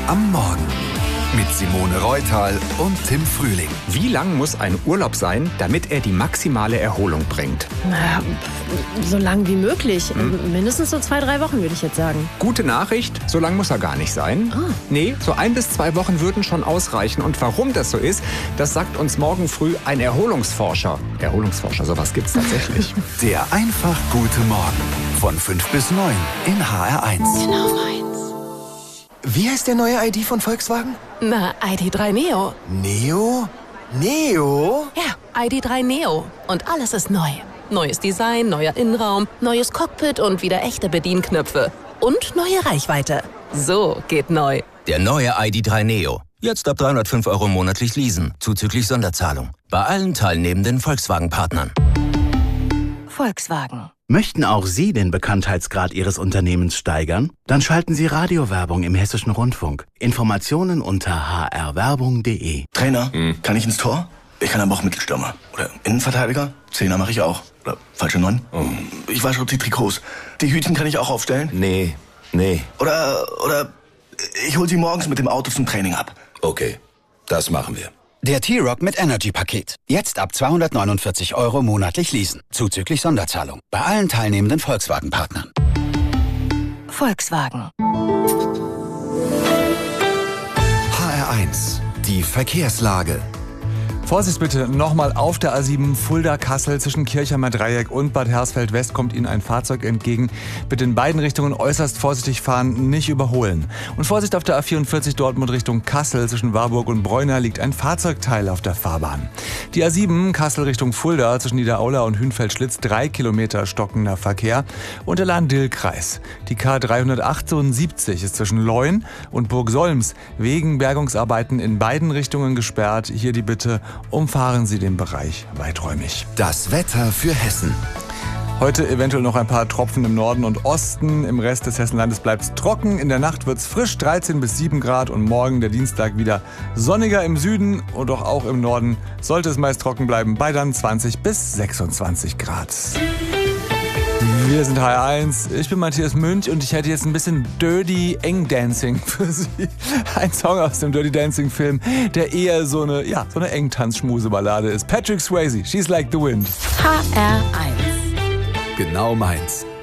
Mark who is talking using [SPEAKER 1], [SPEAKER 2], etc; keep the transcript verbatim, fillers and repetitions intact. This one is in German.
[SPEAKER 1] am Morgen. Mit Simone Reutal und Tim Frühling.
[SPEAKER 2] Wie lang muss ein Urlaub sein, damit er die maximale Erholung bringt?
[SPEAKER 3] Na, so lang wie möglich. Hm? Mindestens so zwei, drei Wochen, würde ich jetzt sagen.
[SPEAKER 2] Gute Nachricht, so lang muss er gar nicht sein.
[SPEAKER 3] Ah.
[SPEAKER 2] Nee, so ein bis zwei Wochen würden schon ausreichen. Und warum das so ist, das sagt uns morgen früh ein Erholungsforscher. Erholungsforscher, sowas gibt's tatsächlich.
[SPEAKER 1] Der einfach gute Morgen. Von fünf bis neun in H R eins.
[SPEAKER 3] Genau meins.
[SPEAKER 4] Wie heißt der neue I D von Volkswagen?
[SPEAKER 5] Na, I D drei Neo.
[SPEAKER 4] Neo? Neo?
[SPEAKER 5] Ja, I D drei Neo. Und alles ist neu. Neues Design, neuer Innenraum, neues Cockpit und wieder echte Bedienknöpfe. Und neue Reichweite. So geht neu.
[SPEAKER 6] Der neue I D drei Neo. Jetzt ab dreihundertfünf Euro monatlich leasen, zuzüglich Sonderzahlung. Bei allen teilnehmenden Volkswagen-Partnern.
[SPEAKER 5] Volkswagen.
[SPEAKER 7] Möchten auch Sie den Bekanntheitsgrad Ihres Unternehmens steigern? Dann schalten Sie Radiowerbung im Hessischen Rundfunk. Informationen unter h r werbung punkt d e.
[SPEAKER 4] Trainer, hm. kann ich ins Tor? Ich kann aber auch Mittelstürmer. Oder Innenverteidiger? Zehner mache ich auch. Oder falsche Neun? Oh. Ich wasche die Trikots. Die Hütchen kann ich auch aufstellen?
[SPEAKER 8] Nee, nee.
[SPEAKER 4] Oder, oder ich hol sie morgens mit dem Auto zum Training ab.
[SPEAKER 8] Okay, das machen wir.
[SPEAKER 9] Der T-Rock mit Energy-Paket. Jetzt ab zweihundertneunundvierzig Euro monatlich leasen. Zuzüglich Sonderzahlung. Bei allen teilnehmenden Volkswagen-Partnern.
[SPEAKER 5] Volkswagen.
[SPEAKER 1] H R eins. Die Verkehrslage.
[SPEAKER 10] Vorsicht bitte, nochmal auf der A sieben Fulda-Kassel zwischen Kirchheimer Dreieck und Bad Hersfeld-West kommt Ihnen ein Fahrzeug entgegen. Bitte in beiden Richtungen äußerst vorsichtig fahren, nicht überholen. Und Vorsicht auf der A vierundvierzig Dortmund Richtung Kassel zwischen Warburg und Bräuner liegt ein Fahrzeugteil auf der Fahrbahn. Die A sieben Kassel Richtung Fulda zwischen Niederaula und Hünfeld-Schlitz drei Kilometer stockender Verkehr und der Lahn-Dill-Kreis. Die K dreihundertachtundsiebzig ist zwischen Leun und Burgsolms wegen Bergungsarbeiten in beiden Richtungen gesperrt. Hier die Bitte: umfahren Sie den Bereich weiträumig.
[SPEAKER 1] Das Wetter für Hessen.
[SPEAKER 10] Heute eventuell noch ein paar Tropfen im Norden und Osten. Im Rest des Hessenlandes bleibt es trocken. In der Nacht wird es frisch, dreizehn bis sieben Grad. Und morgen, der Dienstag, wieder sonniger im Süden und doch auch im Norden sollte es meist trocken bleiben, bei dann zwanzig bis sechsundzwanzig Grad. Wir sind H R eins, ich bin Matthias Münch und ich hätte jetzt ein bisschen Dirty Eng Dancing für Sie. Ein Song aus dem Dirty Dancing Film, der eher so eine, ja, so eine Engtanz-Schmuse-Ballade ist. Patrick Swayze, She's Like the Wind.
[SPEAKER 3] H R eins.
[SPEAKER 1] Genau meins.